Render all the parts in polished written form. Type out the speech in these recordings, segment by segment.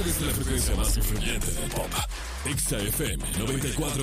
través de la frecuencia más influyente del pop. Exa FM 94.1.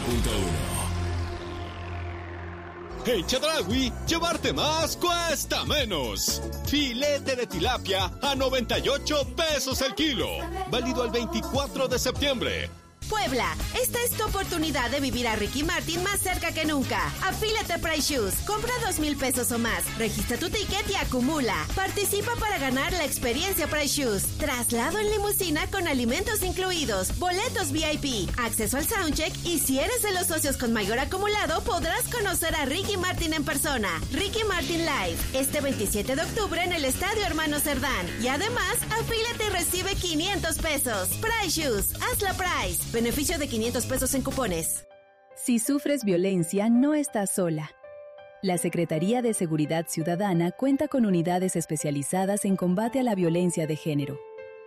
En Chedraui, llevarte más cuesta menos. Filete de tilapia a 98 pesos el kilo. Válido al 24 de septiembre. Puebla, esta es tu oportunidad de vivir a Ricky Martin más cerca que nunca. Afíliate Price Shoes, compra 2,000 pesos o más, registra tu ticket y acumula. Participa para ganar la experiencia Price Shoes, traslado en limusina con alimentos incluidos, boletos VIP, acceso al soundcheck y si eres de los socios con mayor acumulado podrás conocer a Ricky Martin en persona. Ricky Martin Live, este 27 de octubre en el Estadio Hermano Cerdán. Y además, afíliate y recibe 500 pesos. Price Shoes, hazla Price. Beneficio de 500 pesos en cupones. Si sufres violencia, no estás sola. La Secretaría de Seguridad Ciudadana cuenta con unidades especializadas en combate a la violencia de género.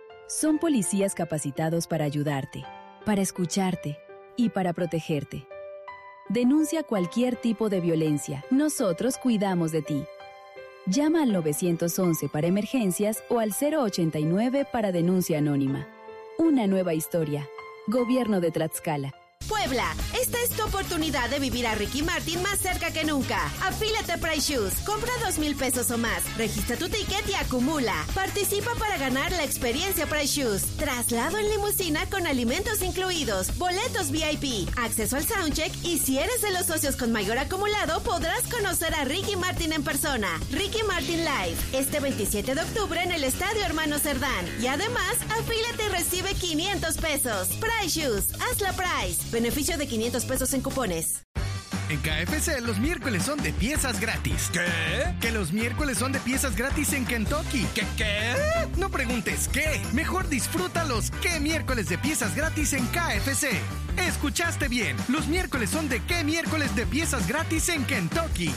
Son policías capacitados para ayudarte, para escucharte y para protegerte. Denuncia cualquier tipo de violencia. Nosotros cuidamos de ti. Llama al 911 para emergencias o al 089 para denuncia anónima. Una nueva historia. Gobierno de Tlaxcala. Puebla, esta es tu oportunidad de vivir a Ricky Martin más cerca que nunca. Afíliate Price Shoes, compra 2,000 pesos o más, registra tu ticket y acumula. Participa para ganar la experiencia Price Shoes, traslado en limusina con alimentos incluidos, boletos VIP, acceso al soundcheck y si eres de los socios con mayor acumulado podrás conocer a Ricky Martin en persona. Ricky Martin Live, este 27 de octubre en el Estadio Hermano Cerdán. Y además, afíliate y recibe 500 pesos. Price Shoes, hazla Price. Beneficio de 500 pesos en cupones. En KFC los miércoles son de piezas gratis. ¿Qué? Que los miércoles son de piezas gratis en Kentucky. ¿Qué? No preguntes qué. Mejor disfruta los ¿qué miércoles de piezas gratis en KFC? Escuchaste bien. Los miércoles son de ¿qué miércoles de piezas gratis en Kentucky?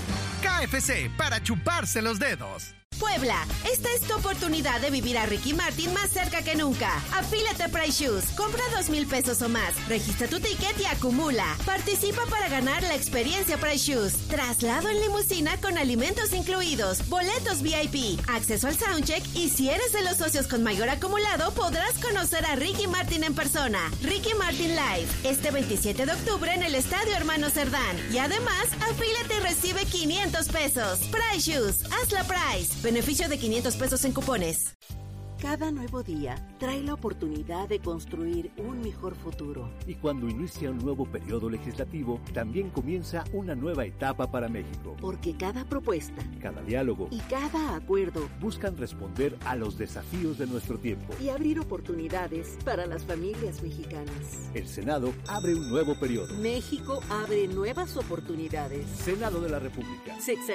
KFC, para chuparse los dedos. Puebla, esta es tu oportunidad de vivir a Ricky Martin más cerca que nunca. Afíliate Price Shoes, compra 2,000 pesos o más, registra tu ticket y acumula. Participa para ganar la experiencia Price Shoes, traslado en limusina con alimentos incluidos, boletos VIP, acceso al soundcheck y si eres de los socios con mayor acumulado podrás conocer a Ricky Martin en persona. Ricky Martin Live, este 27 de octubre en el Estadio Hermano Cerdán. Y además, afíliate y recibe 500 pesos. Price Shoes, hazla Price. Beneficio de 500 pesos en cupones. Cada nuevo día trae la oportunidad de construir un mejor futuro. Y cuando inicia un nuevo periodo legislativo, también comienza una nueva etapa para México. Porque cada propuesta, cada diálogo y cada acuerdo buscan responder a los desafíos de nuestro tiempo y abrir oportunidades para las familias mexicanas. El Senado abre un nuevo periodo. México abre nuevas oportunidades. Senado de la República.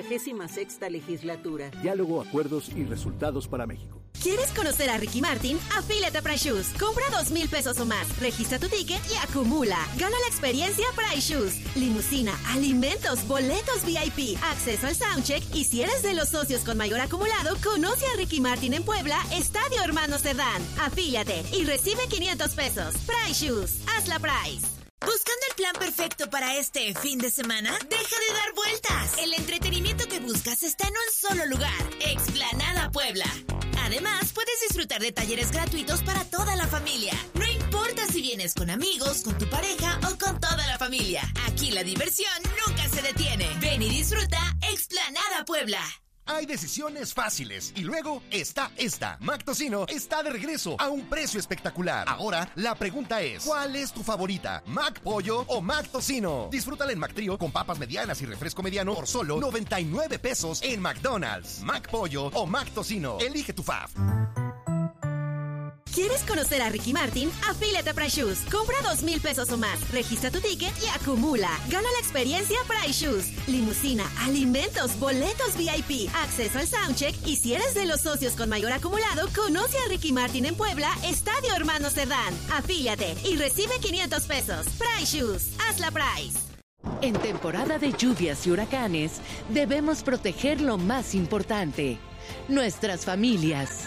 66ª legislatura. Diálogo, acuerdos y resultados para México. ¿Quieres conocer a Ricky Martin? Afíliate a Price Shoes. Compra 2,000 pesos o más. Registra tu ticket y acumula. Gana la experiencia Price Shoes. Limusina, alimentos, boletos VIP, acceso al soundcheck y si eres de los socios con mayor acumulado, conoce a Ricky Martin en Puebla, Estadio Hermano Cerdán. Afíliate y recibe 500 pesos. Price Shoes. Hazla Price. ¿Buscando el plan perfecto para este fin de semana? ¡Deja de dar vueltas! El entretenimiento que buscas está en un solo lugar. Explanada Puebla. Además, puedes disfrutar de talleres gratuitos para toda la familia. No importa si vienes con amigos, con tu pareja o con toda la familia. Aquí la diversión nunca se detiene. Ven y disfruta Explanada Puebla. Hay decisiones fáciles y luego está esta. Mac Tocino está de regreso a un precio espectacular. Ahora la pregunta es, ¿cuál es tu favorita? ¿Mac Pollo o Mac Tocino? Disfrútala en Mac Trío con papas medianas y refresco mediano por solo 99 pesos en McDonald's. Mac Pollo o Mac Tocino. Elige tu fave. ¿Quieres conocer a Ricky Martin? Afíliate a Price Shoes. Compra 2,000 pesos o más. Registra tu ticket y acumula. Gana la experiencia Price Shoes. Limusina, alimentos, boletos VIP, acceso al soundcheck y si eres de los socios con mayor acumulado, conoce a Ricky Martin en Puebla, Estadio Hermano Cerdán. Afíliate y recibe 500 pesos. Price Shoes. Hazla Price. En temporada de lluvias y huracanes, debemos proteger lo más importante, nuestras familias.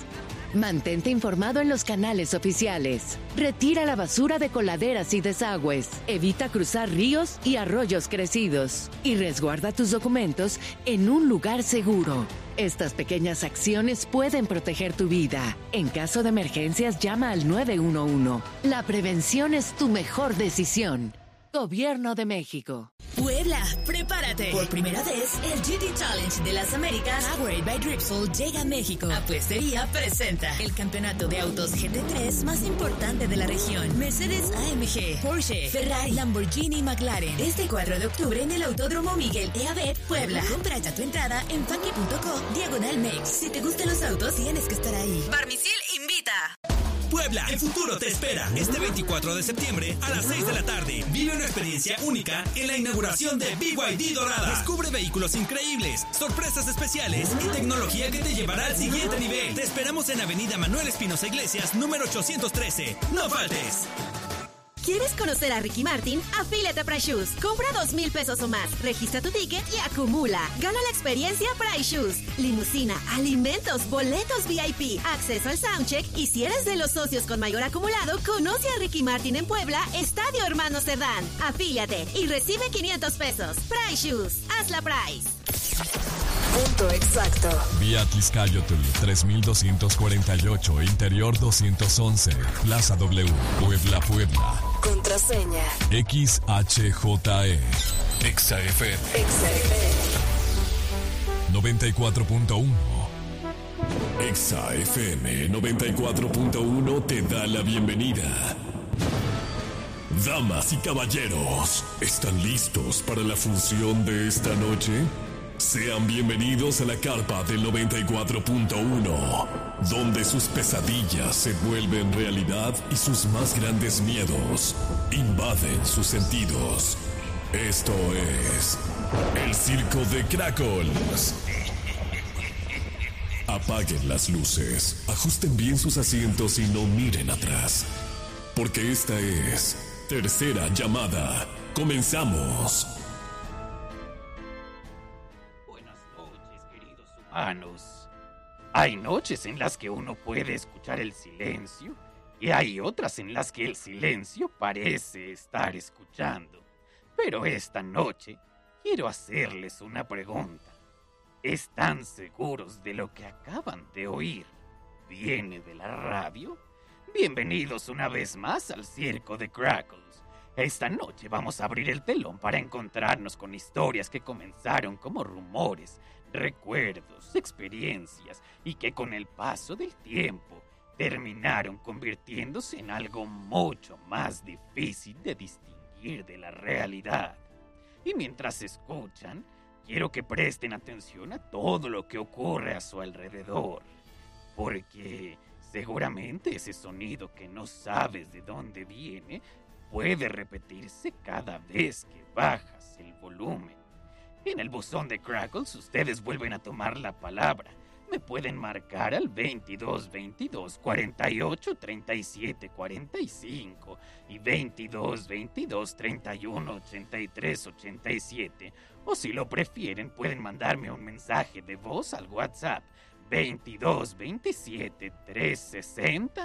Mantente informado en los canales oficiales. Retira la basura de coladeras y desagües. Evita cruzar ríos y arroyos crecidos. Y resguarda tus documentos en un lugar seguro. Estas pequeñas acciones pueden proteger tu vida. En caso de emergencias, llama al 911. La prevención es tu mejor decisión. Gobierno de México. Puebla, prepárate. Por primera vez, el GT Challenge de las Américas, Powered by Dripsol, llega a México. Apuestería presenta el campeonato de autos GT3 más importante de la región. Mercedes AMG, Porsche, Ferrari, Lamborghini y McLaren. Este 4 de octubre en el Autódromo Miguel E. Abet, Puebla. Compra ya tu entrada en funky.com/Mex. Si te gustan los autos, tienes que estar ahí. Barmisil invita. Puebla, el futuro te espera. Este 24 de septiembre a las 6 de la tarde. Vive una experiencia única en la inauguración de BYD Dorada. Descubre vehículos increíbles, sorpresas especiales y tecnología que te llevará al siguiente nivel. Te esperamos en Avenida Manuel Espinosa Iglesias, número 813. ¡No faltes! ¿Quieres conocer a Ricky Martin? Afíliate a Price Shoes. Compra 2,000 pesos o más. Registra tu ticket y acumula. Gana la experiencia Price Shoes. Limusina, alimentos, boletos VIP, acceso al soundcheck. Y si eres de los socios con mayor acumulado, conoce a Ricky Martin en Puebla, Estadio Hermanos Cerdán. Afíliate y recibe 500 pesos. Price Shoes. Haz la Price. Punto exacto. Vía Tizcayotl 3248, Interior 211, Plaza W, Puebla, Puebla. Contraseña XHJE. XAFM 94.1. XAFM 94.1 te da la bienvenida. Damas y caballeros, ¿están listos para la función de esta noche? Sean bienvenidos a la carpa del 94.1, donde sus pesadillas se vuelven realidad y sus más grandes miedos invaden sus sentidos. Esto es el Circo de Crackles. Apaguen las luces, ajusten bien sus asientos y no miren atrás, porque esta es Tercera Llamada. Comenzamos. Hay noches en las que uno puede escuchar el silencio y hay otras en las que el silencio parece estar escuchando. Pero esta noche quiero hacerles una pregunta. ¿Están seguros de lo que acaban de oír? ¿Viene de la radio? Bienvenidos una vez más al Circo de Crackles. Esta noche vamos a abrir el telón para encontrarnos con historias que comenzaron como rumores, recuerdos, experiencias y que con el paso del tiempo terminaron convirtiéndose en algo mucho más difícil de distinguir de la realidad. Y mientras escuchan, quiero que presten atención a todo lo que ocurre a su alrededor, porque seguramente ese sonido que no sabes de dónde viene puede repetirse cada vez que bajas el volumen. En el buzón de Crackles ustedes vuelven a tomar la palabra. Me pueden marcar al 22 22 48 37 45 y 22 22 31 83 87. O si lo prefieren, pueden mandarme un mensaje de voz al WhatsApp 22 27 360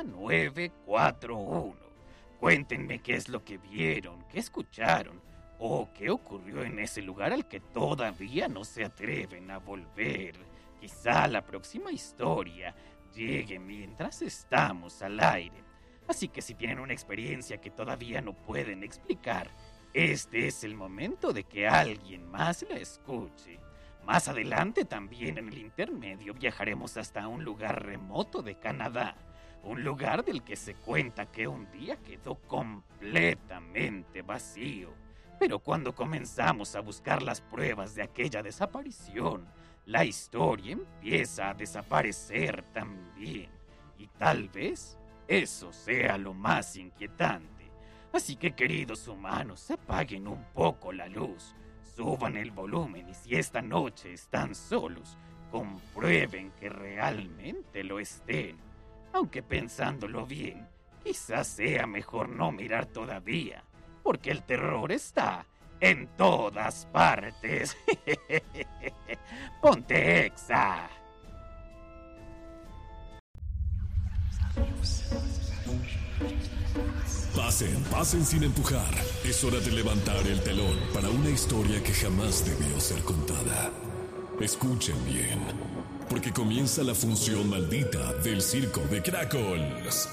941. Cuéntenme qué es lo que vieron, qué escucharon o qué ocurrió en ese lugar al que todavía no se atreven a volver. Quizá la próxima historia llegue mientras estamos al aire. Así que si tienen una experiencia que todavía no pueden explicar, este es el momento de que alguien más la escuche. Más adelante, también en el intermedio, viajaremos hasta un lugar remoto de Canadá. Un lugar del que se cuenta que un día quedó completamente vacío. Pero cuando comenzamos a buscar las pruebas de aquella desaparición, la historia empieza a desaparecer también. Y tal vez eso sea lo más inquietante. Así que, queridos humanos, apaguen un poco la luz, suban el volumen y si esta noche están solos, comprueben que realmente lo estén. Aunque pensándolo bien, quizás sea mejor no mirar todavía, porque el terror está en todas partes. Ponte Exa. Pasen sin empujar. Es hora de levantar el telón para una historia que jamás debió ser contada. Escuchen bien, porque comienza la función maldita del circo de Crackles.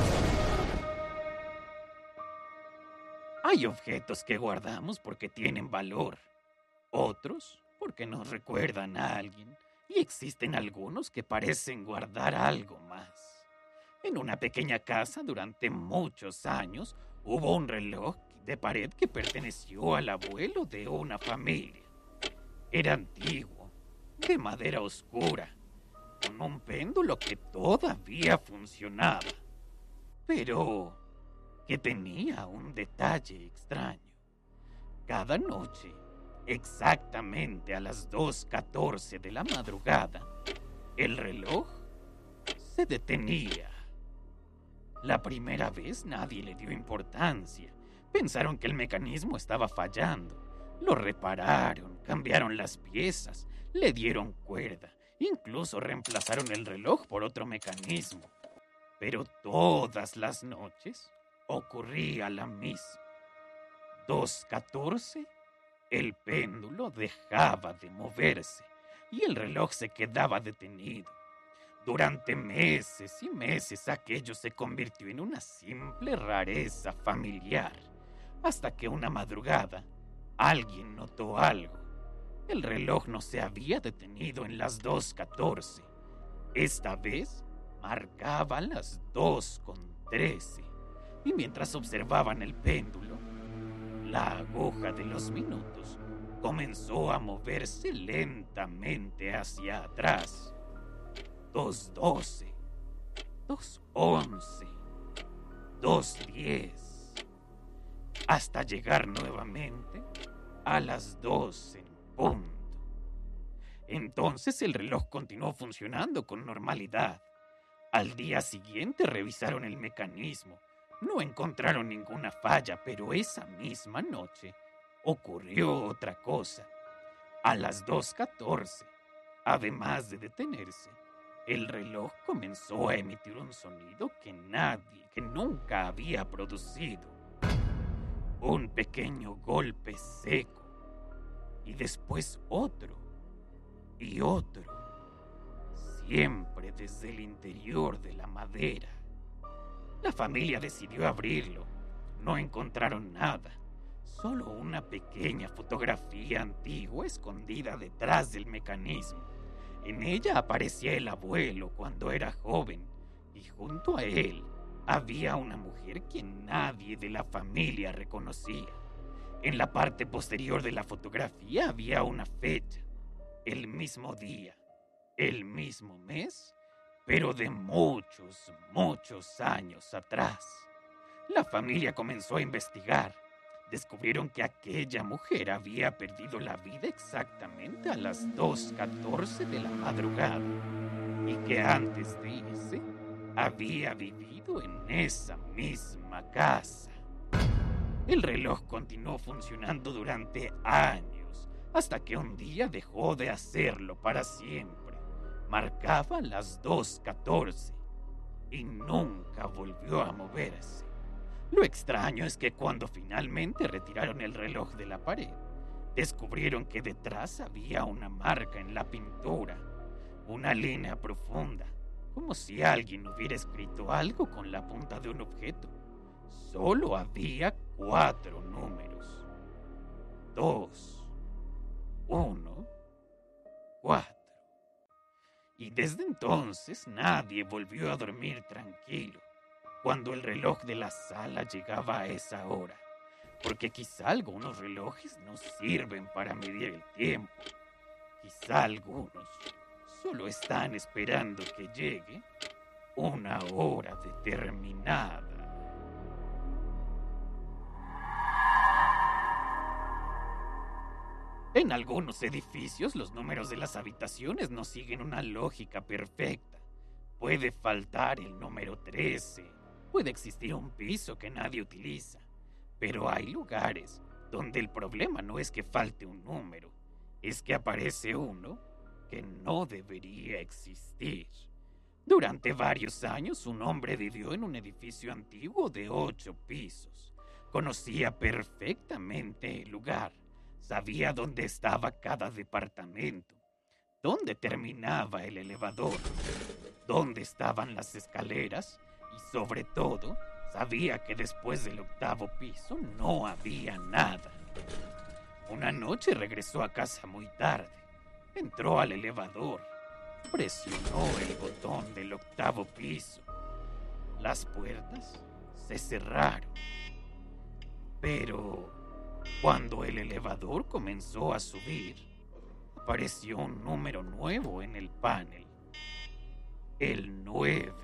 Hay objetos que guardamos porque tienen valor, otros porque nos recuerdan a alguien, y existen algunos que parecen guardar algo más. En una pequeña casa durante muchos años hubo un reloj de pared que perteneció al abuelo de una familia. Era antiguo, de madera oscura, con un péndulo que todavía funcionaba, pero que tenía un detalle extraño. Cada noche, exactamente a las 2:14 de la madrugada, el reloj se detenía. La primera vez nadie le dio importancia. Pensaron que el mecanismo estaba fallando. Lo repararon, cambiaron las piezas, le dieron cuerda, incluso reemplazaron el reloj por otro mecanismo. Pero todas las noches ocurría la misma. 2:14, el péndulo dejaba de moverse y el reloj se quedaba detenido. Durante meses y meses aquello se convirtió en una simple rareza familiar, hasta que una madrugada alguien notó algo. El reloj no se había detenido en las 2:14. Esta vez marcaba las 2:13. Y mientras observaban el péndulo, la aguja de los minutos comenzó a moverse lentamente hacia atrás. 2:12, 2:11, 2:10, hasta llegar nuevamente a las 2 en punto. Entonces el reloj continuó funcionando con normalidad. Al día siguiente revisaron el mecanismo. No encontraron ninguna falla, pero esa misma noche ocurrió otra cosa. A las 2:14, además de detenerse, el reloj comenzó a emitir un sonido que nunca había producido. Un pequeño golpe seco, y después otro, y otro, siempre desde el interior de la madera. La familia decidió abrirlo. No encontraron nada, solo una pequeña fotografía antigua escondida detrás del mecanismo. En ella aparecía el abuelo cuando era joven, y junto a él había una mujer que nadie de la familia reconocía. En la parte posterior de la fotografía había una fecha, el mismo día, el mismo mes, pero de muchos, muchos años atrás. La familia comenzó a investigar. Descubrieron que aquella mujer había perdido la vida exactamente a las 2:14 de la madrugada y que antes de irse había vivido en esa misma casa. El reloj continuó funcionando durante años hasta que un día dejó de hacerlo para siempre. Marcaba las 2:14 y nunca volvió a moverse. Lo extraño es que cuando finalmente retiraron el reloj de la pared, descubrieron que detrás había una marca en la pintura, una línea profunda, como si alguien hubiera escrito algo con la punta de un objeto. Solo había 4 números. 2, 1, 4. Y desde entonces nadie volvió a dormir tranquilo cuando el reloj de la sala llegaba a esa hora, porque quizá algunos relojes no sirven para medir el tiempo. Quizá algunos solo están esperando que llegue una hora determinada. En algunos edificios los números de las habitaciones no siguen una lógica perfecta. Puede faltar el número 13. Puede existir un piso que nadie utiliza, pero hay lugares donde el problema no es que falte un número, es que aparece uno que no debería existir. Durante varios años, un hombre vivió en un edificio antiguo de 8 pisos. Conocía perfectamente el lugar. Sabía dónde estaba cada departamento, dónde terminaba el elevador, dónde estaban las escaleras y, sobre todo, sabía que después del 8º piso no había nada. Una noche regresó a casa muy tarde. Entró al elevador. Presionó el botón del 8º piso. Las puertas se cerraron. Pero cuando el elevador comenzó a subir, apareció un número nuevo en el panel. El 9.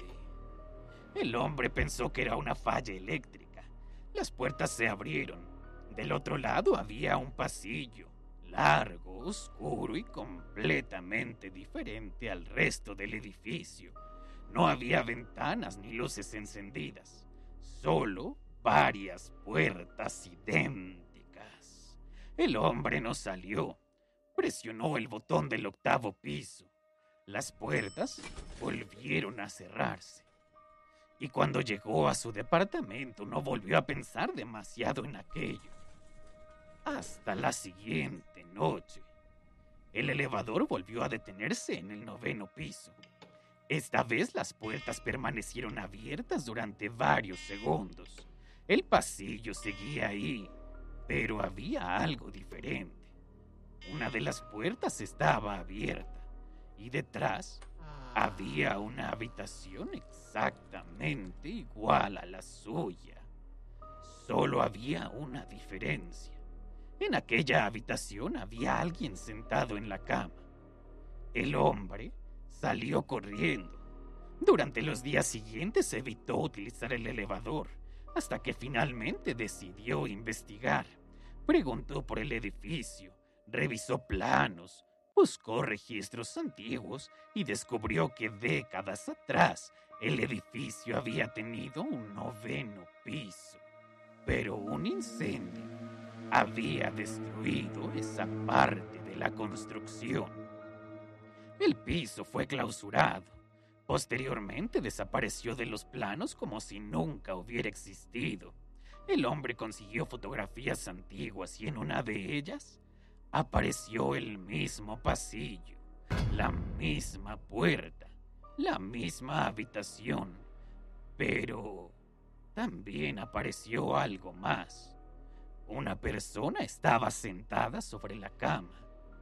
El hombre pensó que era una falla eléctrica. Las puertas se abrieron. Del otro lado había un pasillo, largo, oscuro y completamente diferente al resto del edificio. No había ventanas ni luces encendidas, solo varias puertas idénticas. El hombre no salió. Presionó el botón del 8º piso. Las puertas volvieron a cerrarse. Y cuando llegó a su departamento no volvió a pensar demasiado en aquello. Hasta la siguiente noche. El elevador volvió a detenerse en el 9º piso. Esta vez las puertas permanecieron abiertas durante varios segundos. El pasillo seguía ahí, pero había algo diferente. Una de las puertas estaba abierta y detrás había una habitación exactamente igual a la suya. Solo había una diferencia. En aquella habitación había alguien sentado en la cama. El hombre salió corriendo. Durante los días siguientes evitó utilizar el elevador, hasta que finalmente decidió investigar. Preguntó por el edificio, revisó planos, buscó registros antiguos y descubrió que décadas atrás el edificio había tenido un 9º piso. Pero un incendio había destruido esa parte de la construcción. El piso fue clausurado. Posteriormente desapareció de los planos como si nunca hubiera existido. El hombre consiguió fotografías antiguas y en una de ellas apareció el mismo pasillo, la misma puerta, la misma habitación. Pero también apareció algo más. Una persona estaba sentada sobre la cama.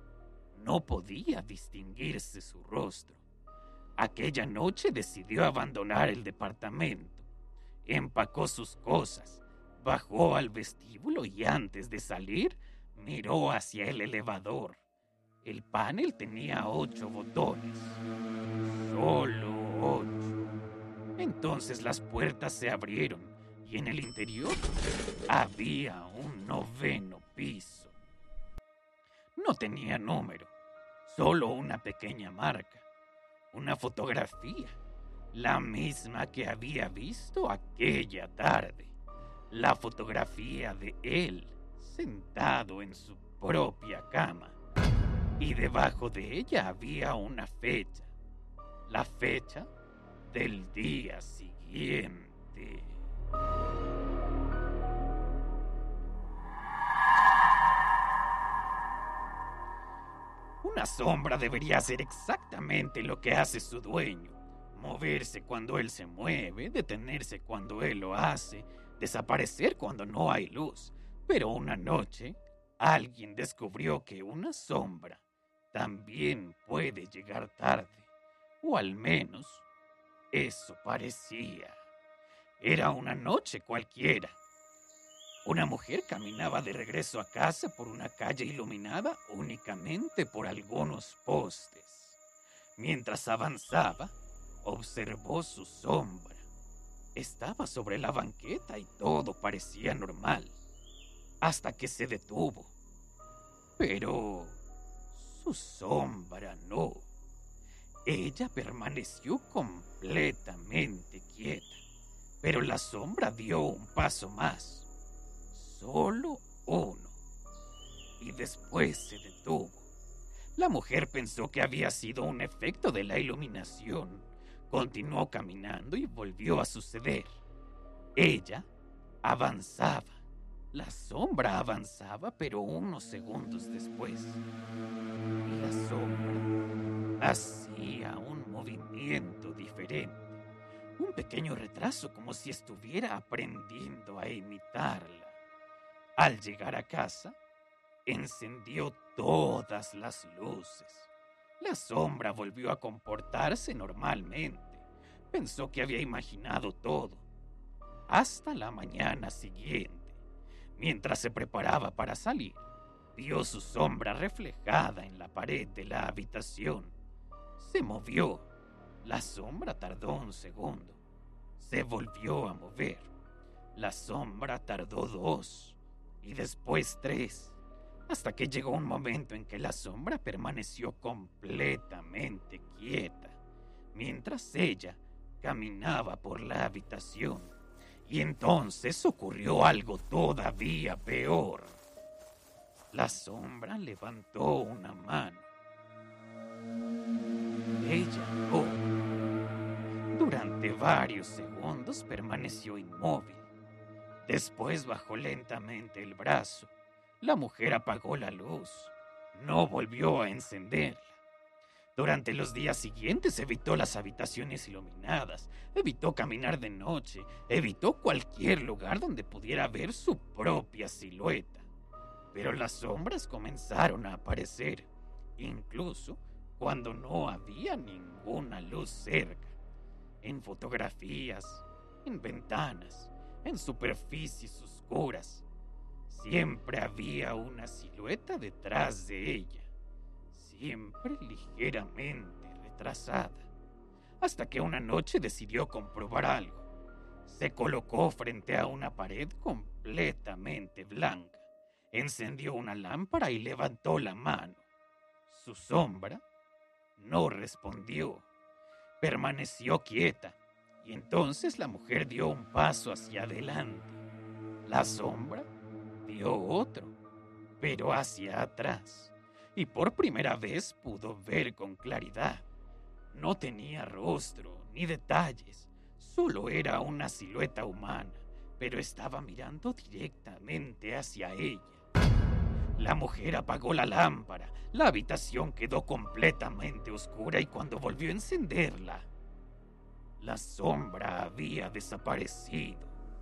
No podía distinguirse su rostro. Aquella noche decidió abandonar el departamento. Empacó sus cosas, bajó al vestíbulo y antes de salir, miró hacia el elevador. El panel tenía 8 botones. Solo 8. Entonces las puertas se abrieron y en el interior había un 9º piso. No tenía número, solo una pequeña marca, una fotografía, la misma que había visto aquella tarde. La fotografía de él sentado en su propia cama. Y debajo de ella había una fecha. La fecha del día siguiente. Una sombra debería hacer exactamente lo que hace su dueño. Moverse cuando él se mueve, detenerse cuando él lo hace, desaparecer cuando no hay luz. Pero una noche, alguien descubrió que una sombra también puede llegar tarde. O al menos, eso parecía. Era una noche cualquiera. Una mujer caminaba de regreso a casa por una calle iluminada únicamente por algunos postes. Mientras avanzaba, observó su sombra. Estaba sobre la banqueta y todo parecía normal, hasta que se detuvo. Pero su sombra no. Ella permaneció completamente quieta, pero la sombra dio un paso más. Solo uno. Y después se detuvo. La mujer pensó que había sido un efecto de la iluminación. Continuó caminando y volvió a suceder. Ella avanzaba. La sombra avanzaba, pero unos segundos después. Y la sombra hacía un movimiento diferente. Un pequeño retraso, como si estuviera aprendiendo a imitarla. Al llegar a casa, encendió todas las luces. La sombra volvió a comportarse normalmente. Pensó que había imaginado todo. Hasta la mañana siguiente, mientras se preparaba para salir, vio su sombra reflejada en la pared de la habitación. Se movió. La sombra tardó un segundo. Se volvió a mover. La sombra tardó 2 y después 3, hasta que llegó un momento en que la sombra permaneció completamente quieta, mientras ella caminaba por la habitación. Y entonces ocurrió algo todavía peor. La sombra levantó una mano. Ella no. Durante varios segundos permaneció inmóvil. Después bajó lentamente el brazo. La mujer apagó la luz. No volvió a encenderla. Durante los días siguientes evitó las habitaciones iluminadas, evitó caminar de noche, evitó cualquier lugar donde pudiera ver su propia silueta. Pero las sombras comenzaron a aparecer, incluso cuando no había ninguna luz cerca. En fotografías, en ventanas, en superficies oscuras. Siempre había una silueta detrás de ella, siempre ligeramente retrasada, hasta que una noche decidió comprobar algo. Se colocó frente a una pared completamente blanca, encendió una lámpara y levantó la mano. Su sombra no respondió, permaneció quieta, y entonces la mujer dio un paso hacia adelante. La sombra dio otro, pero hacia atrás, y por primera vez pudo ver con claridad. No tenía rostro ni detalles, solo era una silueta humana, pero estaba mirando directamente hacia ella. La mujer apagó la lámpara, la habitación quedó completamente oscura y cuando volvió a encenderla, la sombra había desaparecido.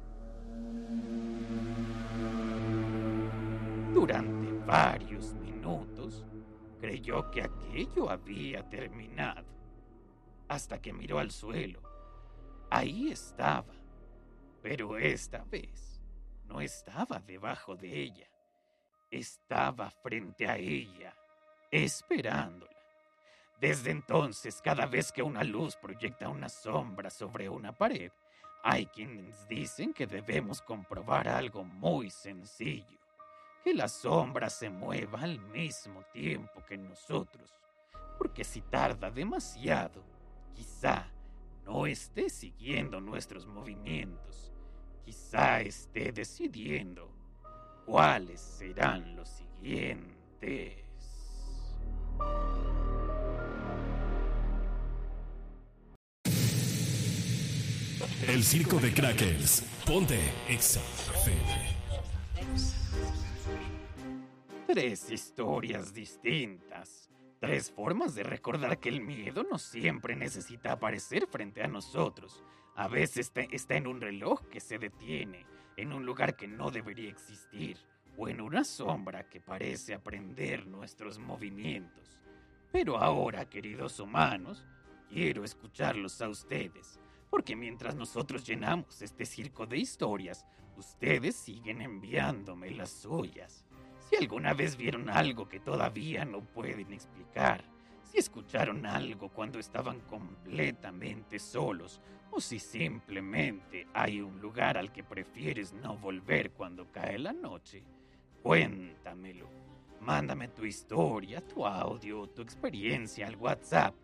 Durante varios minutos, creyó que aquello había terminado, hasta que miró al suelo. Ahí estaba, pero esta vez no estaba debajo de ella, estaba frente a ella, esperándola. Desde entonces, cada vez que una luz proyecta una sombra sobre una pared, hay quienes dicen que debemos comprobar algo muy sencillo: que la sombra se mueva al mismo tiempo que nosotros, porque si tarda demasiado, quizá no esté siguiendo nuestros movimientos, quizá esté decidiendo cuáles serán los siguientes. El circo de Crackers. Ponte Exa FM. 3 historias distintas. 3 formas de recordar que el miedo no siempre necesita aparecer frente a nosotros. A veces está en un reloj que se detiene, en un lugar que no debería existir, o en una sombra que parece aprender nuestros movimientos. Pero ahora, queridos humanos, quiero escucharlos a ustedes, porque mientras nosotros llenamos este circo de historias, ustedes siguen enviándome las suyas. Si alguna vez vieron algo que todavía no pueden explicar, si escucharon algo cuando estaban completamente solos, o si simplemente hay un lugar al que prefieres no volver cuando cae la noche, cuéntamelo. Mándame tu historia, tu audio, tu experiencia al WhatsApp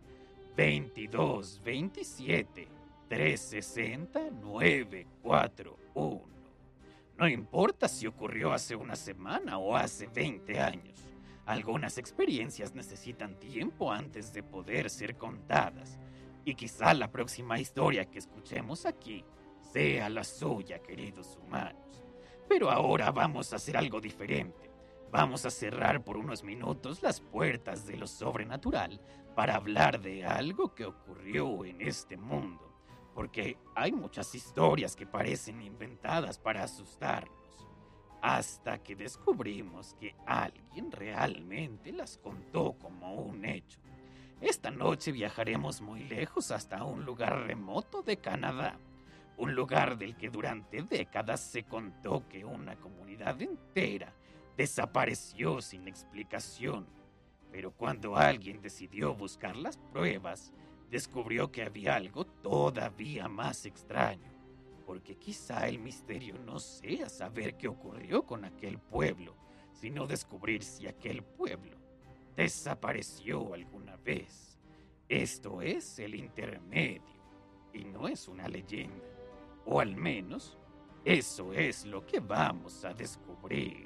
2227 360 941. No importa si ocurrió hace una semana o hace 20 años. Algunas experiencias necesitan tiempo antes de poder ser contadas. Y quizá la próxima historia que escuchemos aquí sea la suya, queridos humanos. Pero ahora vamos a hacer algo diferente. Vamos a cerrar por unos minutos las puertas de lo sobrenatural para hablar de algo que ocurrió en este mundo. Porque hay muchas historias que parecen inventadas para asustarnos. Hasta que descubrimos que alguien realmente las contó como un hecho. Esta noche viajaremos muy lejos hasta un lugar remoto de Canadá. Un lugar del que durante décadas se contó que una comunidad entera desapareció sin explicación. Pero cuando alguien decidió buscar las pruebas, descubrió que había algo todavía más extraño. Porque quizá el misterio no sea saber qué ocurrió con aquel pueblo, sino descubrir si aquel pueblo desapareció alguna vez. Esto es el intermedio, y no es una leyenda. O al menos, eso es lo que vamos a descubrir.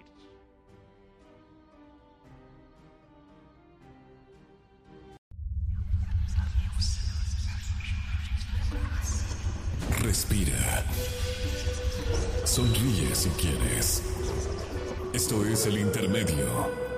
Respira. Sonríe si quieres. Esto es el intermedio.